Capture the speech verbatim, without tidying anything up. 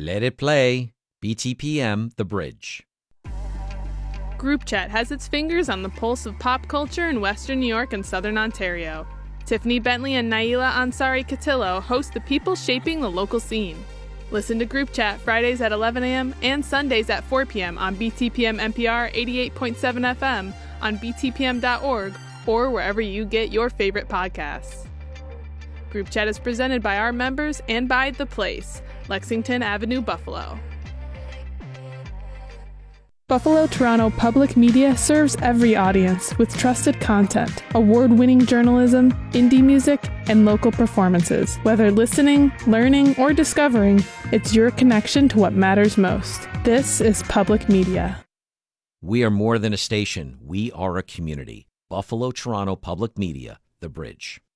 Let it play. B T P M, The Bridge. Group Chat has its fingers on the pulse of pop culture in Western New York and Southern Ontario. Tiffany Bentley and Naila Ansari Katillo host the people shaping the local scene. Listen to Group Chat Fridays at eleven a.m. and Sundays at four p.m. on B T P M N P R eighty-eight point seven F M, on B T P M dot org, or wherever you get your favorite podcasts. Group Chat is presented by our members and by The Place, Lexington Avenue, Buffalo. Buffalo Toronto Public Media serves every audience with trusted content, award-winning journalism, indie music, and local performances. Whether listening, learning, or discovering, it's your connection to what matters most. This is public media. We are more than a station. We are a community. Buffalo Toronto Public Media, The Bridge.